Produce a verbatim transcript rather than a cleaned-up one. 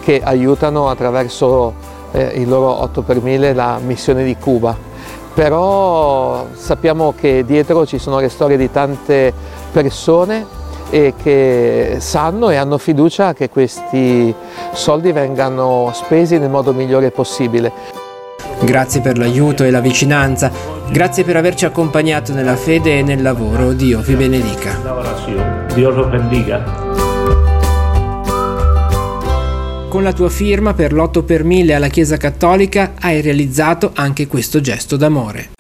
che aiutano attraverso eh, il loro otto per mille la missione di Cuba. Però sappiamo che dietro ci sono le storie di tante persone e che sanno e hanno fiducia che questi soldi vengano spesi nel modo migliore possibile. Grazie per l'aiuto e la vicinanza, grazie per averci accompagnato nella fede e nel lavoro. Dio vi benedica. Dio lo bendiga. Con la tua firma per l'otto per mille alla Chiesa Cattolica hai realizzato anche questo gesto d'amore.